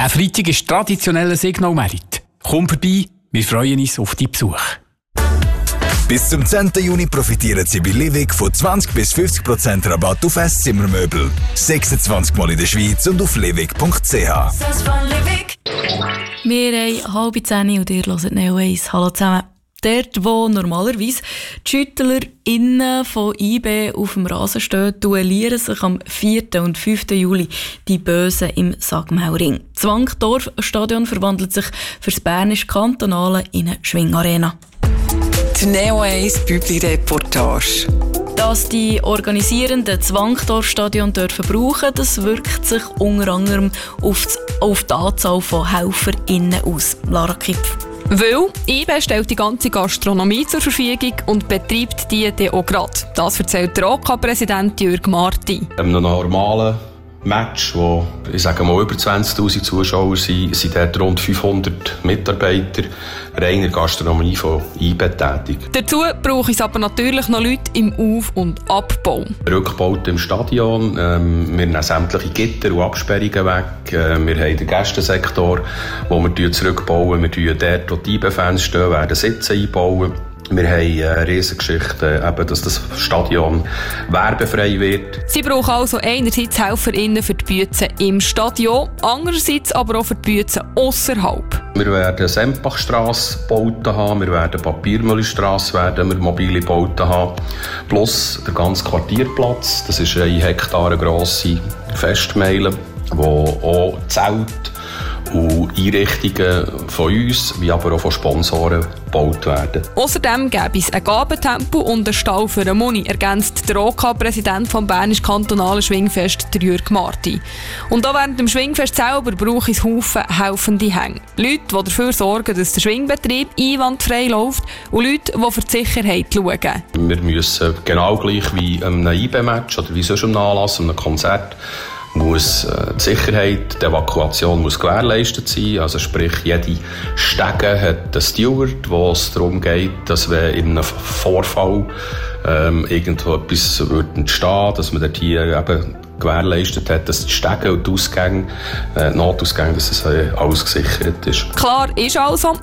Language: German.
Der Freitag ist traditioneller Signalmerit. Komm vorbei, wir freuen uns auf deinen Besuch. Bis zum 10. Juni profitieren Sie bei Livig von 20-50% Rabatt auf Esszimmermöbel. 26 Mal in der Schweiz und auf livig.ch. Wir haben 9:30 und ihr hört Neo 1. Hallo zusammen. Dort, wo normalerweise die SchüttlerInnen von IB auf dem Rasen stehen, duellieren sich am 4. und 5. Juli die Bösen im Sagmauring. Das Wankdorf-Stadion verwandelt sich für das Bernisch-Kantonale in eine Schwingarena. Die Neo 1 Bübli-Reportage. Dass die Organisierenden das Wankdorf-Stadion brauchen, das wirkt sich unter anderem auf die Anzahl von HelferInnen aus. Lara Kipf. Weil IB stellt die ganze Gastronomie zur Verfügung und betreibt die dann auch gerade. Das erzählt der OK-Präsident Jürg Marti. Einem normalen Match, wo ich sage mal über 20'000 Zuschauer sind dort rund 500 Mitarbeiter reiner Gastronomie von IB tätig. Dazu brauche es aber natürlich noch Leute im Auf- und Abbau. Rückbauten im Stadion, wir nehmen sämtliche Gitter und Absperrungen weg. Wir haben den Gästensektor, wo wir zurückbauen. Wir tun dort, wo die IB-Fans stehen, werden Sitze einbauen. Wir haben eine Riesengeschichte, dass das Stadion werbefrei wird. Sie brauchen also einerseits HelferInnen für die Büzen im Stadion, andererseits aber auch für die Büzen ausserhalb. Wir werden Sempachstrasse Bauten haben, wir werden Papiermüllstrasse mobile Bauten haben, plus der ganze Quartierplatz. Das ist 1 Hektar grosse Festmeile, wo auch Zelt und Einrichtungen von uns, wie aber auch von Sponsoren gebaut werden. Außerdem gäbe es ein Gabentempel und einen Stall für eine Muni, ergänzt der OK-Präsident vom Bernisch-Kantonalen Schwingfest, der Jürg Marti. Und auch während dem Schwingfest selber braucht es Haufen helfende Hänge. Leute, die dafür sorgen, dass der Schwingbetrieb einwandfrei läuft und Leute, die für die Sicherheit schauen. Wir müssen genau gleich wie einem IB-Match oder wie sonst einem Anlass, einem Konzert, muss die Sicherheit, die Evakuation muss gewährleistet sein. Also sprich, jede Stege hat einen Steward, wo es darum geht, dass wenn in einem Vorfall irgendwo etwas entstehen würde, dass man dort hier eben gewährleistet hat, dass die Stege und die Ausgänge, Notausgänge, dass es alles gesichert ist. Klar ist also,